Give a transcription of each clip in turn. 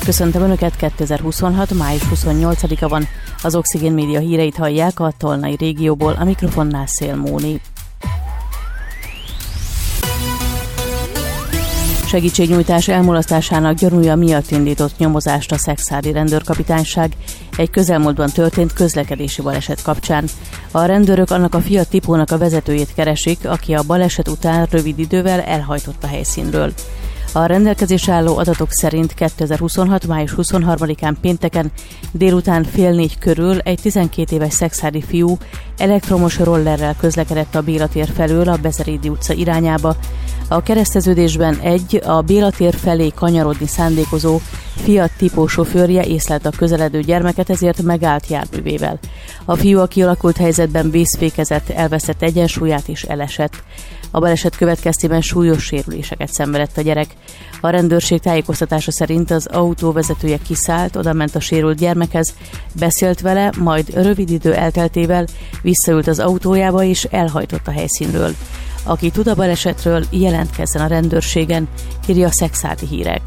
Köszöntöm Önöket, 2026. május 28-a van. Az Oxigén Média híreit hallják a Tolnai régióból, a mikrofonnál Szél Móni. Segítségnyújtás elmulasztásának gyanúja miatt indított nyomozást a Szekszárdi rendőrkapitányság egy közelmúltban történt közlekedési baleset kapcsán. A rendőrök annak a Fiat Tipónak a vezetőjét keresik, aki a baleset után rövid idővel elhajtott a helyszínről. A rendelkezésre álló adatok szerint 2026. május 23-án pénteken délután 3:30 körül egy 12 éves szekszárdi fiú elektromos rollerrel közlekedett a Béla tér felől a Bezerédi utca irányába. A kereszteződésben a Béla tér felé kanyarodni szándékozó Fiat Tipo sofőrje észlelte a közeledő gyermeket, ezért megállt járművével. A fiú a kialakult helyzetben vészfékezett, elvesztett egyensúlyát és elesett. A baleset következtében súlyos sérüléseket szenvedett a gyerek. A rendőrség tájékoztatása szerint az autó vezetője kiszállt, odament a sérült gyermekhez, beszélt vele, majd rövid idő elteltével visszaült az autójába és elhajtott a helyszínről. Aki tud a balesetről, jelentkezzen a rendőrségen, írja a Szekszárdi Hírek.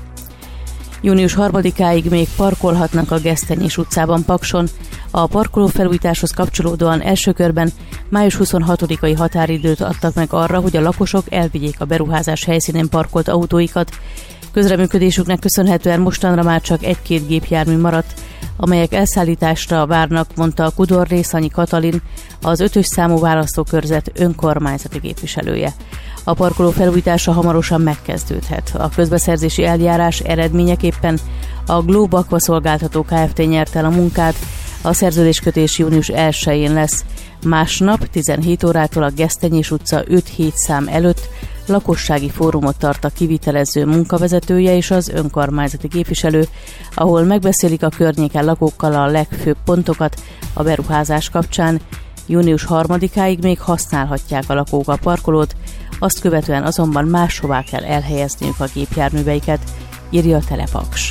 Június 3-áig még parkolhatnak a Gesztenyés utcában Pakson. A parkolófelújításhoz kapcsolódóan első körben május 26-ai határidőt adtak meg arra, hogy a lakosok elvigyék a beruházás helyszínén parkolt autóikat. Közreműködésüknek köszönhetően mostanra már csak 1-2 gépjármű maradt, amelyek elszállításra várnak, mondta a Kudor-Részanyi Katalin, az 5-ös számú választókörzet önkormányzati képviselője. A parkoló felújítása hamarosan megkezdődhet. A közbeszerzési eljárás eredményeképpen a Globe Aqua Szolgáltató Kft. Nyert el a munkát, a szerződéskötés június 1-én lesz. Másnap 17 órától a Gesztenyés utca 5-7 szám előtt lakossági fórumot tart a kivitelező munkavezetője és az önkormányzati képviselő, ahol megbeszélik a környéken lakókkal a legfőbb pontokat a beruházás kapcsán. Június 3-áig még használhatják a lakók a parkolót, azt követően azonban máshová kell elhelyezniük a gépjárműveiket, írja a Telepaks.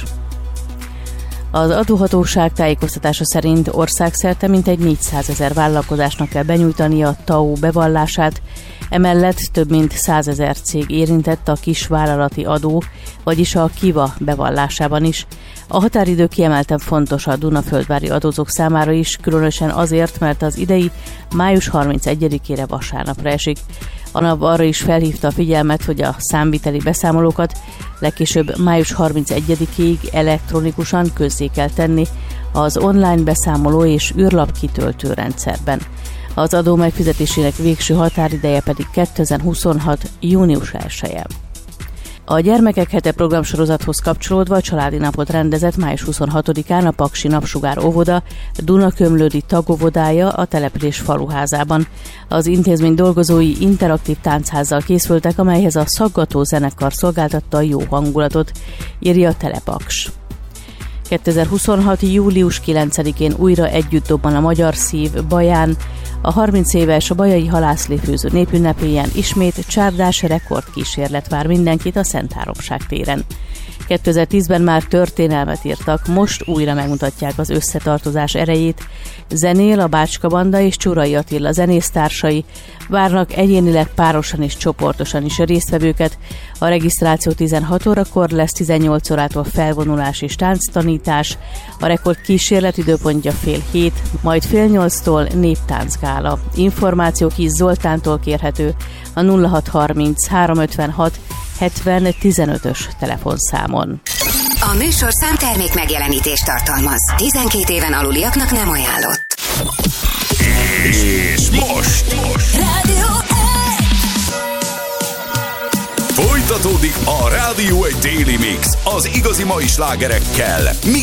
Az adóhatóság tájékoztatása szerint országszerte mintegy 400 000 vállalkozásnak kell benyújtani a TAO bevallását, emellett több mint 100 000 cég érintett a kisvállalati adó, vagyis a KIVA bevallásában is. A határidő kiemelten fontos a Dunaföldvári adózók számára is, különösen azért, mert az idei május 31-ére vasárnapra esik. A NAV arra is felhívta a figyelmet, hogy a számviteli beszámolókat legkésőbb május 31-ig elektronikusan közzé kell tenni az online beszámoló és űrlap kitöltő rendszerben. Az adó megfizetésének végső határideje pedig 2026. június 1-e. A Gyermekek Hete programsorozathoz kapcsolódva családi napot rendezett május 26-án a Paksi Napsugár óvoda Dunakömlődi tagóvodája a település faluházában. Az intézmény dolgozói interaktív táncházzal készültek, amelyhez a Szaggató zenekar szolgáltatta a jó hangulatot, írja a Telepaks. 2026. július 9-én újra együtt dobban a Magyar Szív Baján. A 30 éves bajai halászléfőző népünnepélyen ismét csárdás rekordkísérlet vár mindenkit a Szentháromság téren. 2010-ben már történelmet írtak, most újra megmutatják az összetartozás erejét. Zenél a Bácska Banda és Csurai Attila zenésztársai, várnak egyénileg, párosan és csoportosan is a résztvevőket. A regisztráció 16 órakor lesz, 18 órától felvonulás és tánctanítás, a rekord kísérlet időpontja 7:30, majd 7:30-tól néptáncgála. Információ Kis Zoltántól kérhető a 0630 356 70-15-ös telefonszámon. A műsorszám termék megjelenítést tartalmaz. 12 éven aluliaknak nem ajánlott. És most Rádió 1! folytatódik a Rádió 1 Daily Mix az igazi mai slágerekkel,